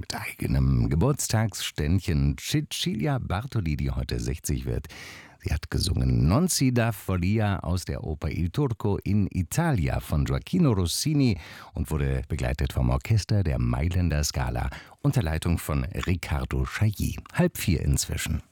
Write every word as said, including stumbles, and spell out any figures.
mit eigenem Geburtstagsständchen, Cecilia Bartoli, die heute sechzig wird. Sie hat gesungen Non si da follia aus der Oper Il Turco in Italia von Gioacchino Rossini und wurde begleitet vom Orchester der Mailänder Scala unter Leitung von Riccardo Chailly. Halb vier inzwischen.